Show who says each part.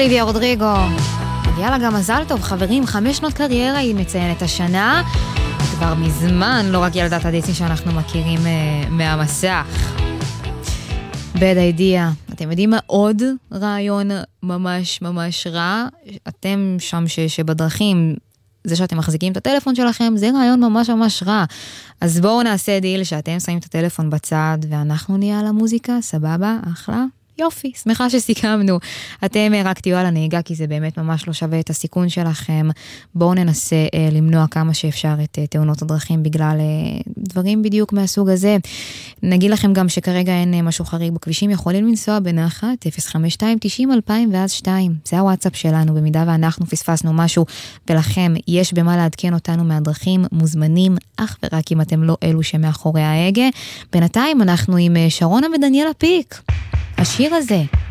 Speaker 1: אוליביה רודריגו. יאללה, גם מזל טוב, חברים, 5 שנות קריירה היא מציינת השנה. כבר מזמן, לא רק ילדת הדיסני שאנחנו מכירים מהמסך. Bad Idea. אתם יודעים מה עוד רעיון ממש ממש רע? אתם שם שבדרכים, זה שאתם מחזיקים את הטלפון שלכם, זה רעיון ממש ממש רע. אז בואו נעשה דיל שאתם שמים את הטלפון בצד, ואנחנו נהיה על המוזיקה, סבבה, אחלה. יופי, שמחה שסיכמנו. אתם רק תהיו על הנהיגה, כי זה באמת ממש לא שווה את הסיכון שלכם. בואו ננסה למנוע כמה שאפשר את תאונות הדרכים, בגלל דברים בדיוק מהסוג הזה. נגיד לכם גם שכרגע אין משהו חריג בכבישים, יכולים לנסוע בנחת, 052-90-2000 ואז 2. זה הוואטסאפ שלנו, במידה ואנחנו פספסנו משהו, ולכם יש במה לעדכן אותנו מהדרכים, מוזמנים, אך ורק אם אתם לא אלו שמאחורי ההגה. בינתיים אנחנו עם שרונה ודניאלה פיק. השיר הזה